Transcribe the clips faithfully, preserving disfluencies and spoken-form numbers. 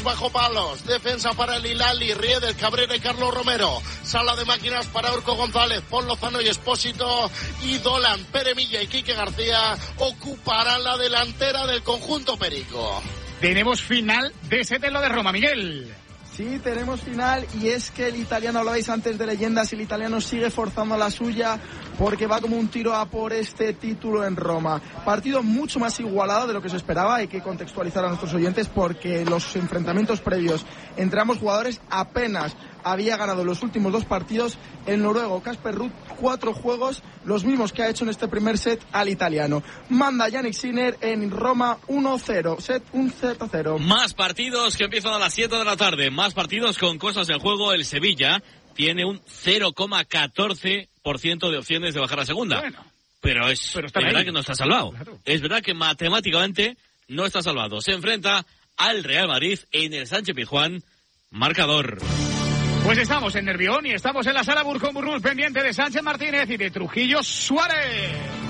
Bajo palos, defensa para el Hilali, Riedel, Cabrera y Carlos Romero. Sala de máquinas para Urco González, Pon Lozano y Espósito. Y Dolan, Peremilla y Quique García ocuparán la delantera del conjunto perico. Tenemos final de ese telo de Roma, Miguel. Sí, tenemos final, y es que el italiano, hablabais antes de leyendas, el italiano sigue forzando la suya porque va como un tiro a por este título en Roma. Partido mucho más igualado de lo que se esperaba, hay que contextualizar a nuestros oyentes porque los enfrentamientos previos entre ambos jugadores apenas había ganado los últimos dos partidos el noruego Casper Ruud, cuatro juegos, los mismos que ha hecho en este primer set al italiano. Manda Yannick Sinner en Roma uno cero, set un cero cero. Más partidos que empiezan a las siete de la tarde, más partidos con cosas en juego. El Sevilla tiene un cero coma catorce por ciento de opciones de bajar a segunda. Bueno, pero es, pero es verdad que no está salvado. Claro. Es verdad que matemáticamente no está salvado. Se enfrenta al Real Madrid en el Sánchez Pizjuán. Marcador. Pues estamos en Nervión y estamos en la sala Burjón-Burrul, pendiente de Sánchez Martínez y de Trujillo Suárez.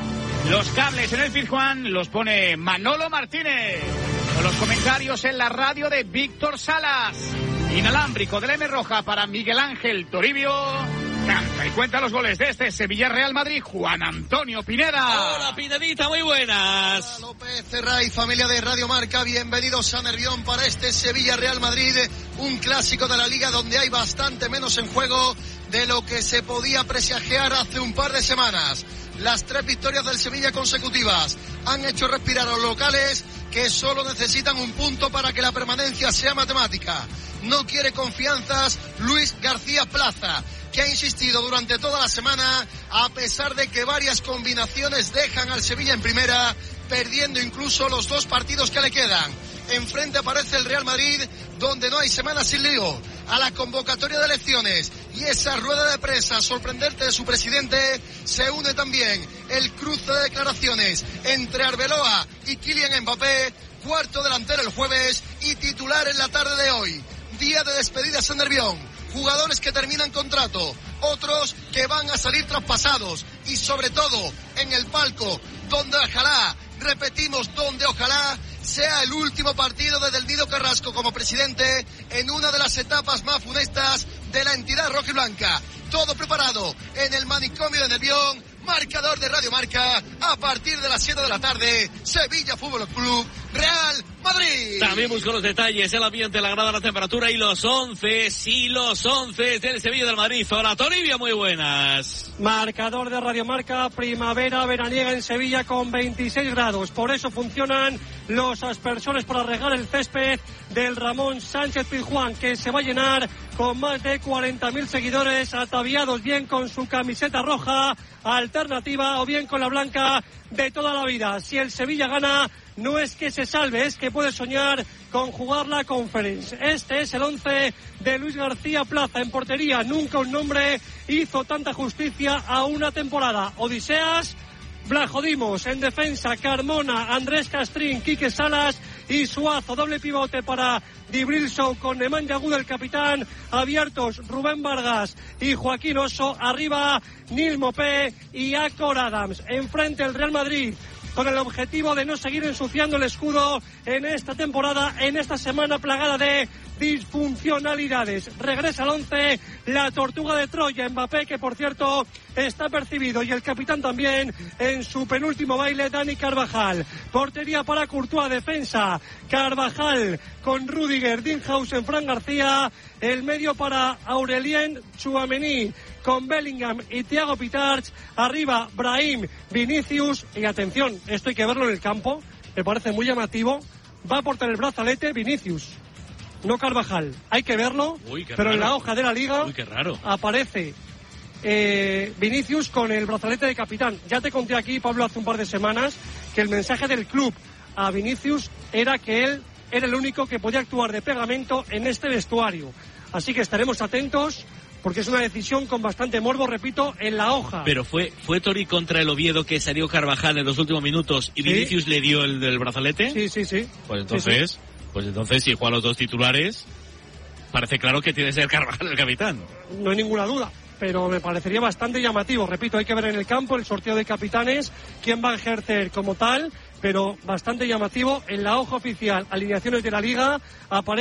Los cables en el Pizjuán los pone Manolo Martínez. Con los comentarios en la radio de Víctor Salas. Inalámbrico de la M Roja para Miguel Ángel Toribio. Canta y cuenta los goles de este Sevilla Real Madrid, Juan Antonio Pineda. Hola Pinedita, muy buenas. Hola López Cerray, familia de Radio Marca, bienvenidos a Nervión para este Sevilla Real Madrid, un clásico de la Liga donde hay bastante menos en juego de lo que se podía presagiar hace un par de semanas. Las tres victorias del Sevilla consecutivas han hecho respirar a los locales, que solo necesitan un punto para que la permanencia sea matemática. No quiere confianzas Luis García Plaza, que ha insistido durante toda la semana, a pesar de que varias combinaciones dejan al Sevilla en primera, perdiendo incluso los dos partidos que le quedan. Enfrente aparece el Real Madrid, donde no hay semana sin lío. A la convocatoria de elecciones y esa rueda de prensa sorprendente de su presidente, se une también el cruce de declaraciones entre Arbeloa y Kylian Mbappé, cuarto delantero el jueves y titular en la tarde de hoy. Día de despedidas en Nervión. Jugadores que terminan contrato, otros que van a salir traspasados y sobre todo en el palco donde ojalá, repetimos, donde ojalá sea el último partido de Delvido Carrasco como presidente en una de las etapas más funestas de la entidad rojiblanca. Todo preparado en el manicomio de Nervión. Marcador de Radio Marca a partir de las siete de la tarde. Sevilla Fútbol Club, Real Madrid. También busco los detalles, el ambiente, la grada, la temperatura y los once, sí, los once del Sevilla del Madrid. Hola Toribia, muy buenas. Marcador de Radio Marca, primavera veraniega en Sevilla con veintiséis grados. Por eso funcionan los aspersores para regar el césped del Ramón Sánchez Pizjuán, que se va a llenar con más de cuarenta mil seguidores ataviados bien con su camiseta roja alternativa o bien con la blanca de toda la vida. Si el Sevilla gana, no es que se salve, es que puede soñar con jugar la Conference. Este es el once de Luis García Plaza en portería. Nunca un nombre hizo tanta justicia a una temporada. Odiseas, Blajodimos en defensa, Carmona, Andrés Castrín, Quique Salas y Suazo. Doble pivote para Dibrilso con Nemanja Guda, el capitán. Abiertos Rubén Vargas y Joaquín Oso. Arriba Nil Mopé y Acor Adams. Enfrente el Real Madrid, con el objetivo de no seguir ensuciando el escudo en esta temporada, en esta semana plagada de disfuncionalidades. Regresa al once la Tortuga de Troya, Mbappé, que por cierto está percibido, y el capitán también en su penúltimo baile, Dani Carvajal. Portería para Courtois, defensa Carvajal con Rudiger, Dinhausen, Fran García. El medio para Aurelien Tchouaméni con Bellingham y Thiago Pitarch. Arriba Brahim, Vinicius, y atención, esto hay que verlo en el campo, me parece muy llamativo. Va a portar el brazalete Vinicius, no Carvajal. Hay que verlo. Uy, pero raro. En la hoja de la Liga Uy, qué raro. aparece eh, Vinicius con el brazalete de capitán. Ya te conté aquí, Pablo, hace un par de semanas, que el mensaje del club a Vinicius era que él era el único que podía actuar de pegamento en este vestuario. Así que estaremos atentos, porque es una decisión con bastante morbo, repito, en la hoja. Pero fue fue Tori contra el Oviedo que salió Carvajal en los últimos minutos y Vinicius ¿Sí? le dio el del brazalete. Sí, sí, sí. Pues entonces... Sí, sí. Pues entonces, si juegan los dos titulares, parece claro que tiene que ser Carvajal el capitán. No hay ninguna duda, pero me parecería bastante llamativo. Repito, hay que ver en el campo el sorteo de capitanes, quién va a ejercer como tal, pero bastante llamativo. En la hoja oficial, alineaciones de la Liga, aparece